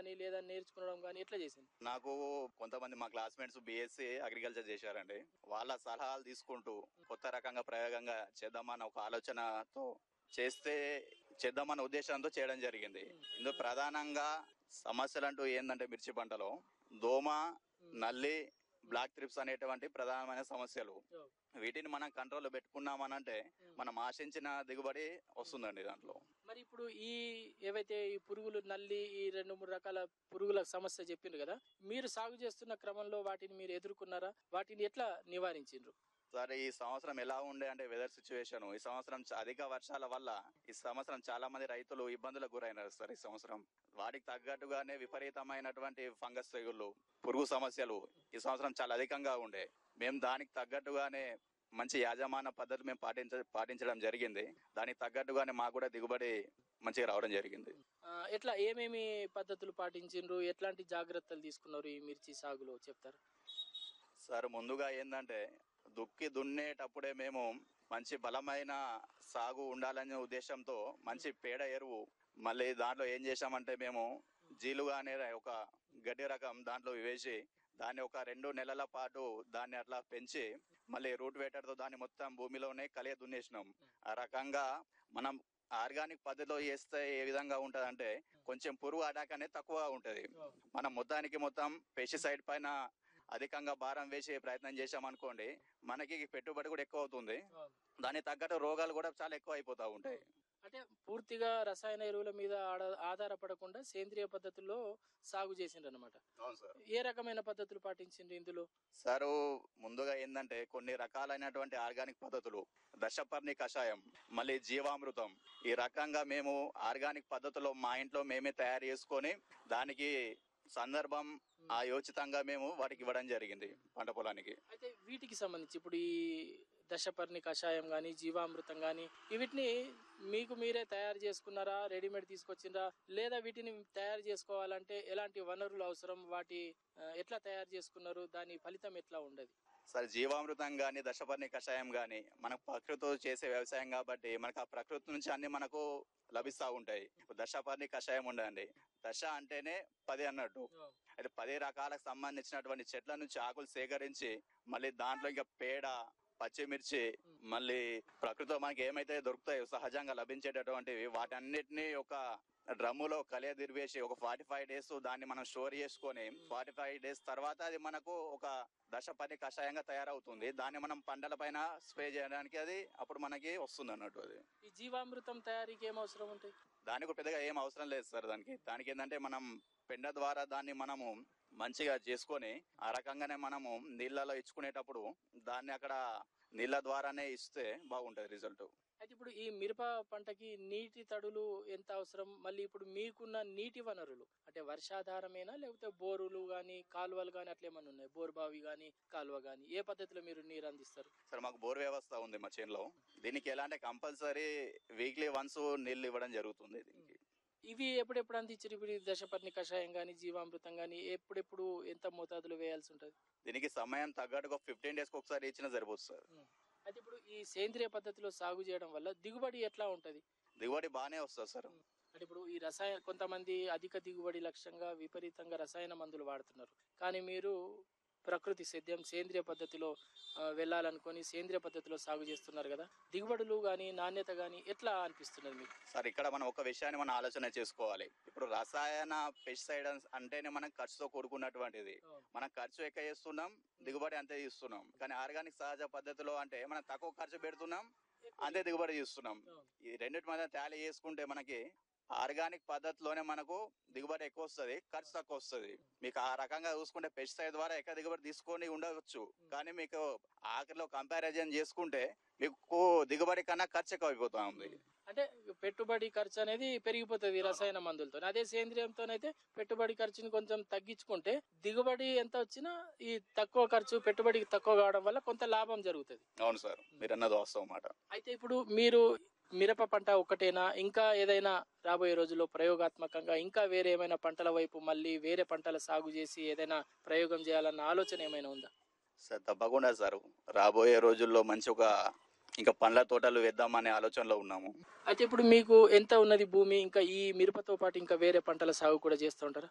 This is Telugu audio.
కానీ లేదా నేర్చుకోవడం కానీ ఎట్లా చేసింది? నాకు కొంతమంది మా క్లాస్మేట్స్ బీఎస్సీ అగ్రికల్చర్ చేశారండి. వాళ్ళ సలహాలు తీసుకుంటూ కొత్త రకంగా ప్రయోగంగా చేద్దామన్న ఒక ఆలోచనతో చేస్తే చేద్దామన్న ఉద్దేశంతో చేయడం జరిగింది. ఇందులో ప్రధానంగా సమస్యలు అంటూ ఏంటంటే మిర్చి పంటలో దోమ, నల్లి, బ్లాక్ త్రిప్స్ అనేటువంటి ప్రధానమైన సమస్యలు. వీటిని మనం కంట్రోల్లో పెట్టుకున్నామనంటే మనం ఆశించిన దిగుబడి వస్తుందండి దాంట్లో. మరి ఇప్పుడు ఏవైతే ఈ పురుగులు నల్లి ఈ 2-3 రకాల పురుగుల సమస్య చెప్పిండ్రు కదా, మీరు సాగు చేస్తున్న క్రమంలో వాటిని మీరు ఎదుర్కొన్నారా? వాటిని ఎట్లా నివారించిండ్రు? సరే, ఈ సంవత్సరం ఎలా ఉండే అంటే వెదర్ సిచ్యువేషన్ ఈ సంవత్సరం అధిక వర్షాల వల్ల ఈ సంవత్సరం చాలా మంది రైతులు ఇబ్బందులకు గురైనారు సార్. ఈ సంవత్సరం వాటికి తగ్గట్టుగానే విపరీతమైనటువంటి ఫంగస్ తెగుళ్ళు, పురుగు సమస్యలు ఈ సంవత్సరం చాలా అధికంగా ఉండే. మేము దానికి తగ్గట్టుగానే మంచి యాజమాన్య పద్ధతి మేము పాటించడం జరిగింది. దానికి తగ్గట్టుగానే మాకు కూడా దిగుబడి మంచిగా రావడం జరిగింది. ఎట్లా ఏమేమి పద్ధతులు పాటించిండ్రు, ఎట్లాంటి జాగ్రత్తలు తీసుకున్నారు ఈ మిర్చి సాగులో చెప్తారు? సార్, ముందుగా ఏంటంటే దున్నేటప్పుడే మేము మంచి బలమైన సాగు ఉండాలనే ఉద్దేశంతో మంచి పేడ ఎరువు, మళ్ళీ దాంట్లో ఏం చేశామంటే మేము జీలుగా అనే ఒక గడ్డి రకం దాంట్లో వేసి దాన్ని ఒక 2 నెలల పాటు దాన్ని అట్లా పెంచి మళ్ళీ రూట్ వేటర్తో దాన్ని మొత్తం భూమిలోనే కలియ దున్నేసినాం. ఆ రకంగా మనం ఆర్గానిక్ పద్ధతిలో చేస్తే ఏ విధంగా ఉంటది అంటే కొంచెం పురుగు అటాక్ అనేది తక్కువగా ఉంటది. మనం మొత్తం పెస్టిసైడ్ పైన అధికంగా భారం వేసే ప్రయత్నం చేశామనుకోండి, మనకి పెట్టుబడి కూడా ఎక్కువ అవుతుంది. దానికి తగ్గట్టు రోగాలు కూడా చాలా ఎక్కువ అయిపోతా ఉంటాయి. అంటే పూర్తిగా రసాయన ఎరువుల మీద ఆధారపడకుండా సేంద్రియ పద్ధతుల్లో సాగు చేసిండ్రు అనమాట. ఏ రకమైన పద్ధతులు పాటించిండ్రు ఇందులో? సార్, ముందుగా ఏంటంటే కొన్ని రకాలైనటువంటి ఆర్గానిక్ పద్ధతులు, దశపర్ణి కషాయం, మళ్ళీ జీవామృతం, ఈ రకంగా మేము ఆర్గానిక్ పద్ధతిలో మా ఇంట్లో మేమే తయారు చేసుకొని దానికి సందర్భం ఆ యోచితంగా మేము వాటికి ఇవ్వడం జరిగింది పంట పొలానికి. అయితే వీటికి సంబంధించి ఇప్పుడు ఈ దశపర్ణి కషాయం కానీ జీవామృతం కానీ వీటిని మీకు మీరే తయారు చేసుకున్నారా, రెడీమేడ్ తీసుకొచ్చిండ్రా, లేదా వీటిని తయారు చేసుకోవాలంటే ఎలాంటి వనరులు అవసరం, వాటి ఎట్లా తయారు చేసుకున్నారు, దాని ఫలితం ఎట్లా ఉండదు? సరే, జీవామృతం గానీ దశపర్ణి కషాయం గానీ మనకు ప్రకృతితో చేసే వ్యవసాయం కాబట్టి మనకు ఆ ప్రకృతి నుంచి అన్ని మనకు లభిస్తూ ఉంటాయి. దశపర్ణి కషాయం ఉండదండి. దశ అంటేనే 10 అన్నట్టు. అయితే 10 రకాలకు సంబంధించినటువంటి చెట్ల నుంచి ఆకులు సేకరించి మళ్ళీ దాంట్లో ఇంకా పేడ, పచ్చిమిర్చి, మళ్ళీ ప్రకృతిలో మనకి ఏమైతే దొరుకుతాయో సహజంగా లభించేటటువంటివి వాటన్నిటిని ఒక డ్రమ్ములో కలియదిరివేసి ఒక 45 days దాన్ని మనం స్టోర్ చేసుకొని 45 days తర్వాత అది మనకు ఒక దశపర్ణి కషాయంగా తయారవుతుంది. దాన్ని మనం పంటల పైన స్ప్రే చేయడానికి అది అప్పుడు మనకి వస్తుంది అన్నట్టు. అది ఈ జీవామృతం తయారీకి ఏం అవసరం ఉంటాయి? దానికి పెద్దగా ఏం అవసరం లేదు సార్. దానికి ఏంటంటే మనం పెండ ద్వారా దాన్ని మనము మంచిగా చేసుకొని ఆ రకంగానే మనము నీళ్ళలో ఇచ్చుకునేటప్పుడు దాన్ని అక్కడ నీళ్ళ ద్వారానే ఇస్తే బాగుంటది రిజల్ట్. అయితే ఇప్పుడు ఈ మిరప పంటకి నీటి తడులు ఎంత అవసరం? మళ్ళీ ఇప్పుడు మీకున్న నీటి వనరులు అంటే వర్షాధారమేనా, లేకపోతే బోరులు గానీ కాలువలు గానీ అట్లా ఏమన్నా ఉన్నాయి? బోర్ బావి గానీ కాలువ గానీ ఏ పద్ధతిలో మీరు నీరు అందిస్తారు? సార్, మాకు బోర్ వ్యవస్థ ఉంది మా చేనులో. దీనికి ఎలా అంటే కంపల్సరీ వీక్లీ వన్స్ నీళ్ళు ఇవ్వడం జరుగుతుంది దీనికి. ఇవి ఎప్పుడెప్పుడు అందించారు? ఇప్పుడు దశపర్ణి కషాయం గానీ జీవామృతం గానీ ఎప్పుడెప్పుడు ఎంత మోతాదులో వేయాల్సి ఉంటుంది? దీనికి సమయం తగ్గట్టుగా 15 days ఒకసారి ఇచ్చినా సరిపోతుంది సార్. అయితే ఇప్పుడు ఈ సేంద్రియ పద్ధతిలో సాగు చేయడం వల్ల దిగుబడి ఎట్లా ఉంటది? దిగుబడి బాగానే వస్తుంది సార్. అంటే ఇప్పుడు ఈ కొంతమంది అధిక దిగుబడి లక్ష్యంగా విపరీతంగా రసాయన మందులు వాడుతున్నారు, కానీ మీరు ప్రకృతి సేద్యం సేంద్రియ పద్ధతిలో వెళ్ళాలనుకొని సేంద్రియ పద్ధతిలో సాగు చేస్తున్నారు కదా, దిగుబడులు గానీ నాణ్యత గానీ ఎట్లా అనిపిస్తున్నది మీకు? సార్, ఇక్కడ మనం ఒక విషయాన్ని మనం ఆలోచన చేసుకోవాలి. ఇప్పుడు రసాయన పెస్టిసైడ్ అంటేనే మనం ఖర్చుతో కూడుకున్నటువంటిది. మనం ఖర్చు ఎక్కువ చేస్తున్నాం, దిగుబడి అంతే ఇస్తున్నాం. కానీ ఆర్గానిక్ సహజ పద్ధతిలో అంటే మనం తక్కువ ఖర్చు పెడుతున్నాం, అంతే దిగుబడి ఇస్తున్నాం. ఈ రెండింటి మధ్య టాలీ చేసుకుంటే మనకి ఆర్గానిక్ పద్ధతిలోనే మనకు దిగుబడి ఎక్కువ వస్తుంది, ఖర్చు తక్కువ వస్తుంది. మీకు ఆ రకంగా చూసుకుంటే పెస్టిసైడ్ ద్వారా ఎక్కువ దిగుబడి తీసుకొని ఉండవచ్చు, కానీ మీకు ఆఖరిలో కంపారిజన్ చేసుకుంటే మీకు దిగుబడి కన్నా ఖర్చు ఎక్కువ అయిపోతా ఉంది. అంటే పెట్టుబడి ఖర్చు అనేది పెరిగిపోతుంది రసాయన మందులతో. అదే సేంద్రియంతోనైతే పెట్టుబడి ఖర్చుని కొంచెం తగ్గించుకుంటే దిగుబడి ఎంత వచ్చినా ఈ తక్కువ ఖర్చు పెట్టుబడి తక్కువ కావడం వల్ల కొంత లాభం జరుగుతుంది. అవును సార్, మీరు అన్నది వాస్తవం మాట. అయితే ఇప్పుడు మీరు మిరప పంట ఒక్కటేనా, ఇంకా ఏదైనా రాబోయే రోజుల్లో ప్రయోగాత్మకంగా ఇంకా వేరే ఏమైనా పంటల వైపు మళ్ళీ వేరే పంటల సాగు చేసి ఏదైనా ప్రయోగం చేయాలన్న ఆలోచన ఏమైనా ఉందా? సార్, తప్పకుండా సార్. రాబోయే రోజుల్లో మంచి ఒక ఇంకా పండ్ల తోటలు వేద్దామనే ఆలోచనలో ఉన్నాము. అయితే ఇప్పుడు మీకు ఎంత ఉన్నది భూమి? ఇంకా ఈ మిరపతో పాటు ఇంకా వేరే పంటల సాగు కూడా చేస్తూ ఉంటారా?